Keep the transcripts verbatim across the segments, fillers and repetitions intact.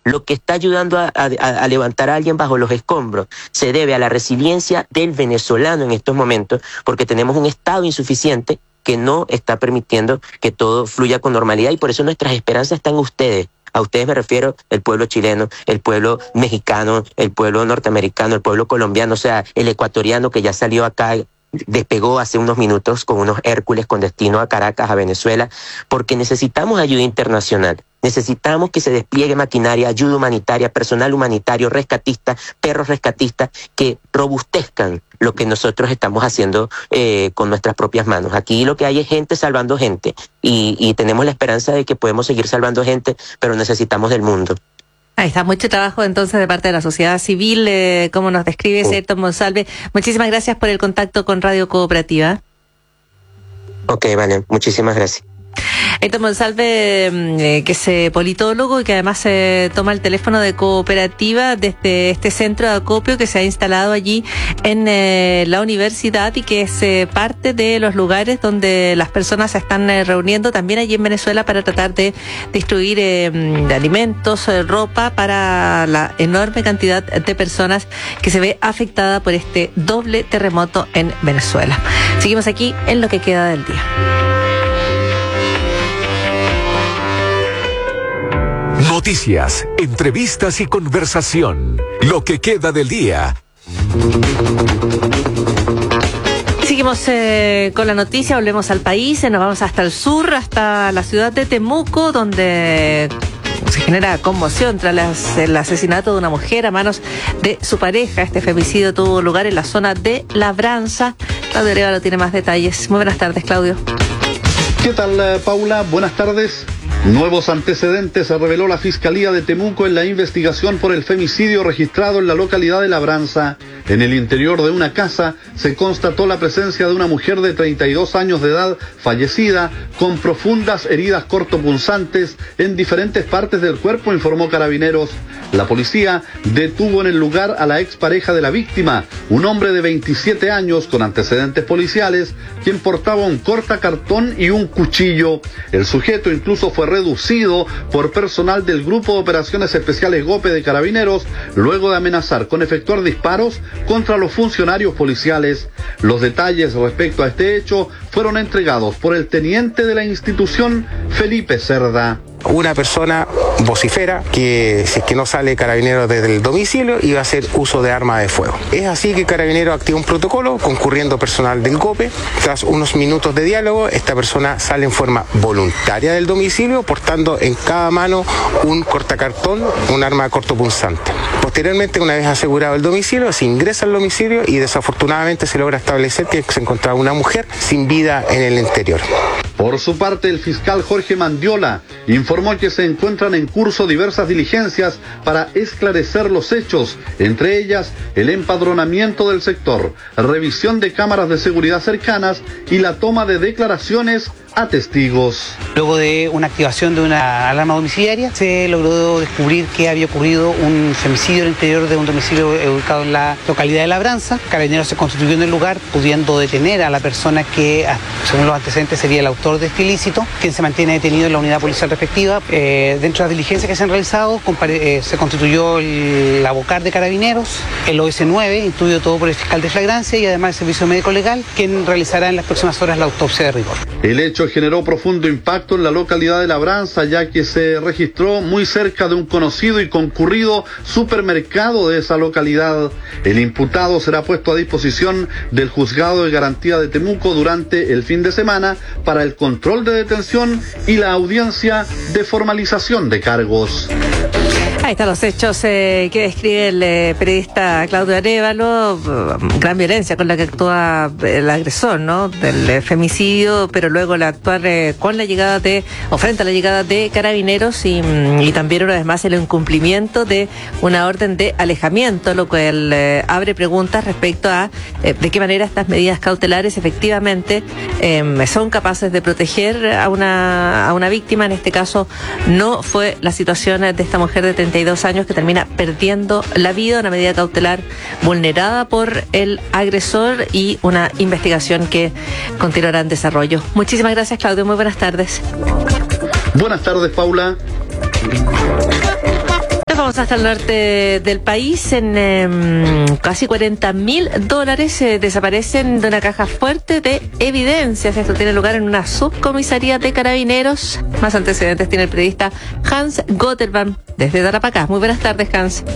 lo que está ayudando a, a, a levantar a alguien bajo los escombros se debe a la resiliencia del venezolano en estos momentos, porque tenemos un Estado insuficiente que no está permitiendo que todo fluya con normalidad, y por eso nuestras esperanzas están en ustedes. A ustedes me refiero el pueblo chileno, el pueblo mexicano, el pueblo norteamericano, el pueblo colombiano, o sea, el ecuatoriano que ya salió acá, despegó hace unos minutos con unos Hércules con destino a Caracas, a Venezuela, porque necesitamos ayuda internacional. Necesitamos que se despliegue maquinaria, ayuda humanitaria, personal humanitario, rescatista, perros rescatistas, que robustezcan lo que nosotros estamos haciendo eh, con nuestras propias manos. Aquí lo que hay es gente salvando gente, y, y tenemos la esperanza de que podemos seguir salvando gente, pero necesitamos del mundo. Ahí está, mucho trabajo entonces de parte de la sociedad civil, eh, como nos describe sí. Ayrton Monsalve. Muchísimas gracias por el contacto con Radio Cooperativa. Ok, vale, muchísimas gracias. Ayrton Monsalve, eh, que es eh, politólogo y que además eh, toma el teléfono de Cooperativa desde este centro de acopio que se ha instalado allí en eh, la universidad, y que es eh, parte de los lugares donde las personas se están eh, reuniendo también allí en Venezuela para tratar de distribuir eh, de alimentos, eh, ropa para la enorme cantidad de personas que se ve afectada por este doble terremoto en Venezuela. Seguimos aquí en lo que queda del día. Noticias, entrevistas y conversación. Lo que queda del día. Seguimos eh, con la noticia, volvemos al país, nos vamos hasta el sur, hasta la ciudad de Temuco, donde se genera conmoción tras las, el asesinato de una mujer a manos de su pareja. Este femicidio tuvo lugar en la zona de Labranza. Claudio Arévalo tiene más detalles. Muy buenas tardes, Claudio. ¿Qué tal, Paula? Buenas tardes. Nuevos antecedentes reveló la Fiscalía de Temuco en la investigación por el femicidio registrado en la localidad de Labranza. En el interior de una casa se constató la presencia de una mujer de treinta y dos años de edad fallecida con profundas heridas cortopunzantes en diferentes partes del cuerpo, informó Carabineros. La policía detuvo en el lugar a la expareja de la víctima, un hombre de veintisiete años con antecedentes policiales, quien portaba un cortacartón y un cuchillo. El sujeto incluso fue reducido por personal del Grupo de Operaciones Especiales GOPE de Carabineros, luego de amenazar con efectuar disparos contra los funcionarios policiales. Los detalles respecto a este hecho fueron entregados por el teniente de la institución, Felipe Cerda. Una persona vocifera que si es que no sale Carabineros desde el domicilio iba a hacer uso de arma de fuego. Es así que Carabineros activa un protocolo concurriendo personal del GOPE. Tras unos minutos de diálogo, esta persona sale en forma voluntaria del domicilio portando en cada mano un cortacartón, un arma cortopunzante. Posteriormente, una vez asegurado el domicilio, se ingresa al domicilio y desafortunadamente se logra establecer que se encontraba una mujer sin vida en el interior. Por su parte, el fiscal Jorge Mandiola informó que se encuentran en curso diversas diligencias para esclarecer los hechos, entre ellas el empadronamiento del sector, revisión de cámaras de seguridad cercanas y la toma de declaraciones a testigos. Luego de una activación de una alarma domiciliaria, se logró descubrir que había ocurrido un femicidio en el interior de un domicilio ubicado en la localidad de Labranza. Carabineros se constituyó en el lugar, pudiendo detener a la persona que, según los antecedentes, sería el autor de este ilícito, quien se mantiene detenido en la unidad policial respectiva. Eh, dentro de las diligencias que se han realizado, compare- eh, se constituyó el, la vocal de Carabineros, el O S nueve, instruido todo por el fiscal de flagrancia y además el servicio médico legal, quien realizará en las próximas horas la autopsia de rigor. El hecho generó profundo impacto en la localidad de Labranza, ya que se registró muy cerca de un conocido y concurrido supermercado de esa localidad. El imputado será puesto a disposición del Juzgado de Garantía de Temuco durante el fin de semana para el control de detención y la audiencia de formalización de cargos. Ahí están los hechos eh, que describe el eh, periodista Claudio Arévalo. Gran violencia con la que actúa el agresor, ¿no? Del eh, femicidio, pero luego la actuar eh, con la llegada de, o frente a la llegada de Carabineros y, y también una vez más el incumplimiento de una orden de alejamiento, lo cual eh, abre preguntas respecto a eh, de qué manera estas medidas cautelares efectivamente eh, son capaces de proteger a una, a una víctima. En este caso no fue la situación de esta mujer de treinta y dos años que termina perdiendo la vida, una medida cautelar vulnerada por el agresor y una investigación que continuará en desarrollo. Muchísimas gracias, Claudio. Muy buenas tardes. Buenas tardes, Paula. Nos Vamos hasta el norte del país. En eh, casi cuarenta mil dólares eh, desaparecen de una caja fuerte de evidencias. Esto tiene lugar en una subcomisaría de Carabineros. Más antecedentes tiene el periodista Hans Gotterman desde Tarapacá. Muy buenas tardes, Hans.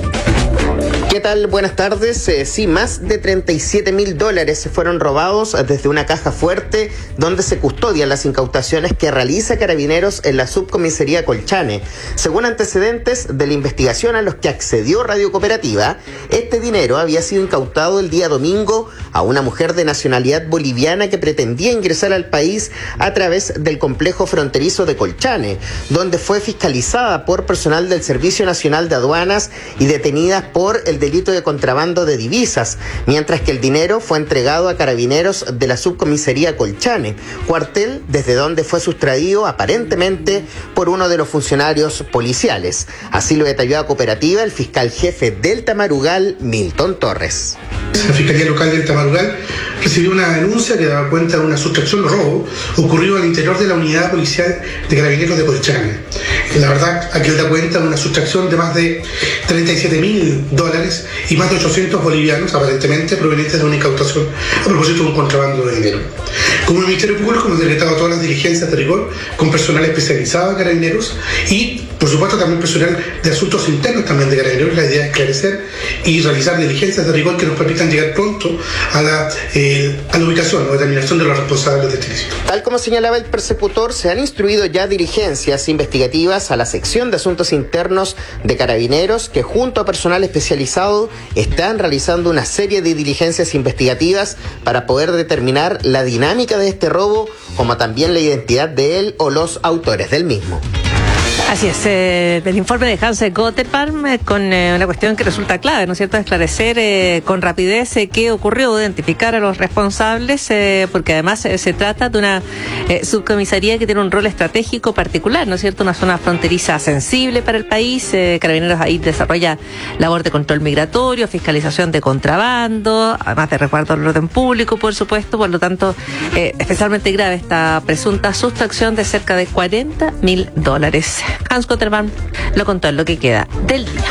¿Qué tal? Buenas tardes. Eh, sí, más de treinta y siete mil dólares fueron robados desde una caja fuerte donde se custodian las incautaciones que realiza Carabineros en la subcomisaría Colchane. Según antecedentes de la investigación a los que accedió Radio Cooperativa, este dinero había sido incautado el día domingo a una mujer de nacionalidad boliviana que pretendía ingresar al país a través del complejo fronterizo de Colchane, donde fue fiscalizada por personal del Servicio Nacional de Aduanas y detenida por el delito de contrabando de divisas, mientras que el dinero fue entregado a Carabineros de la subcomisaría Colchane, cuartel desde donde fue sustraído aparentemente por uno de los funcionarios policiales. Así lo detalló a Cooperativa el fiscal jefe del Tamarugal, Milton Torres. La Fiscalía Local del Tamarugal recibió una denuncia que daba cuenta de una sustracción o robo ocurrido al interior de la unidad policial de Carabineros de Colchane. La verdad, aquí da cuenta de una sustracción de más de treinta y siete mil dólares y más de ochocientos bolivianos, aparentemente provenientes de una incautación a propósito de un contrabando de dinero. Como el Ministerio Público hemos decretado todas las diligencias de rigor con personal especializado de Carabineros y, por supuesto, también personal de asuntos internos también de Carabineros. La idea es esclarecer y realizar diligencias de rigor que nos permitan llegar pronto a la, eh, a la ubicación o determinación de los responsables de este ilícito. Tal como señalaba el persecutor, se han instruido ya diligencias investigativas a la sección de asuntos internos de Carabineros, que junto a personal especializado están realizando una serie de diligencias investigativas para poder determinar la dinámica de este robo, como también la identidad de él o los autores del mismo. Así es, eh, el informe de Hans Gotterman eh, con eh, una cuestión que resulta clave, ¿no es cierto?, esclarecer eh, con rapidez eh, qué ocurrió, identificar a los responsables, eh, porque además eh, se trata de una eh, subcomisaría que tiene un rol estratégico particular, ¿no es cierto?, una zona fronteriza sensible para el país. eh, Carabineros ahí desarrolla labor de control migratorio, fiscalización de contrabando, además de resguardo del orden público, por supuesto. Por lo tanto, eh, especialmente grave esta presunta sustracción de cerca de cuarenta mil dólares. Hans Gotterman lo contó en Lo que queda del día.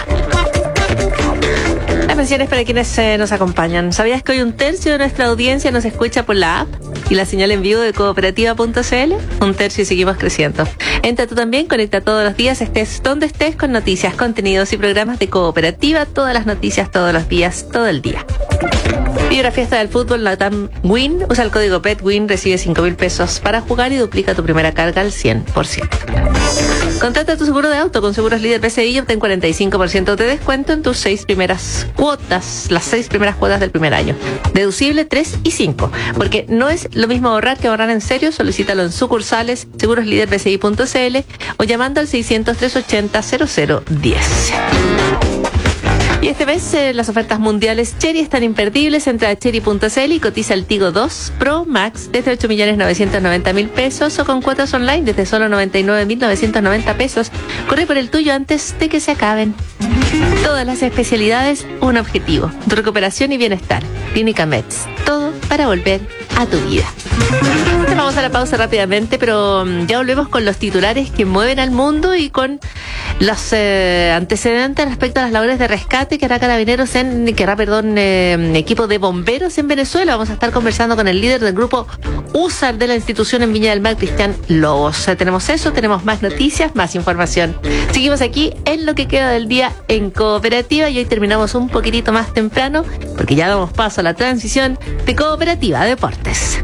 Las menciones para quienes eh, nos acompañan. ¿Sabías que hoy un tercio de nuestra audiencia nos escucha por la app y la señal en vivo de cooperativa punto c l? Un tercio y seguimos creciendo. Entra tú también, conecta todos los días, estés donde estés, con noticias, contenidos y programas de Cooperativa. Todas las noticias, todos los días, todo el día. Vive la fiesta del fútbol Latam Win. Usa el código PETWIN, recibe cinco mil pesos para jugar y duplica tu primera carga al cien por ciento. Contrata tu seguro de auto con Seguros Líder B C I y obtén cuarenta y cinco por ciento de descuento en tus seis primeras cuotas, las seis primeras cuotas del primer año. Deducible tres y cinco, porque no es lo mismo ahorrar que ahorrar en serio. Solicítalo en sucursales seguros líder b c i punto c l o llamando al seiscientos tres ochenta cero cero diez. Y este mes eh, las ofertas mundiales Chery están imperdibles. Entra a chery punto c l y cotiza el Tigo dos Pro Max desde ocho millones novecientos noventa mil pesos o con cuotas online desde solo noventa y nueve mil novecientos noventa pesos. Corre por el tuyo antes de que se acaben. Todas las especialidades, un objetivo: tu recuperación y bienestar. Clínica Meds, todo para volver a tu vida. Vamos a la pausa rápidamente, pero ya volvemos con los titulares que mueven al mundo y con los eh, antecedentes respecto a las labores de rescate que hará Carabineros en, que hará, perdón, eh, equipo de bomberos en Venezuela. Vamos a estar conversando con el líder del grupo U S A R de la institución en Viña del Mar, Cristian Lobos. Eh, tenemos eso, tenemos más noticias, más información. Seguimos aquí en Lo que queda del día en Cooperativa y hoy terminamos un poquitito más temprano porque ya damos paso a la transición de Cooperativa a Deportes.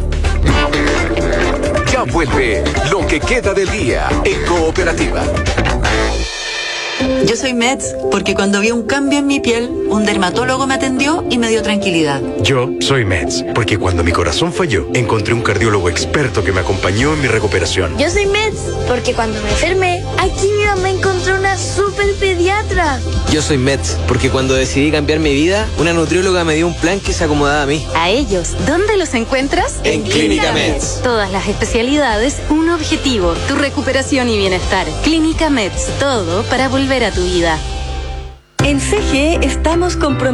Ya vuelve Lo que queda del día en Cooperativa. Yo soy Meds porque cuando vi un cambio en mi piel, un dermatólogo me atendió y me dio tranquilidad. Yo soy Meds porque cuando mi corazón falló, encontré un cardiólogo experto que me acompañó en mi recuperación. Yo soy Meds porque cuando me enfermé, aquí mi mamá encontró una super pediatra. Yo soy Meds porque cuando decidí cambiar mi vida, una nutrióloga me dio un plan que se acomodaba a mí. A ellos, ¿dónde los encuentras? En Clínica Meds. Todas las especialidades, un objetivo: tu recuperación y bienestar. Clínica Meds, todo para volver a tu vida. En C G E estamos comprometidos